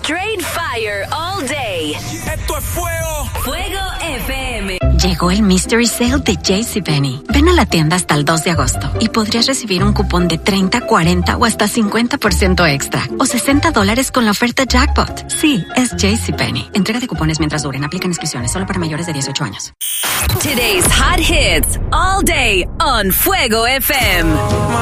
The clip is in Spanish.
Straight fire all day. Esto es fuego. Fuego FM. Llegó el Mystery Sale de JCPenney. Ven a la tienda hasta el 2 de agosto y podrías recibir un cupón de 30, 40 o hasta 50% extra. O $60 con la oferta Jackpot. Sí, es JCPenney. Entrega de cupones mientras duren. Aplican inscripciones solo para mayores de 18 años. Today's hot hits all day on Fuego FM.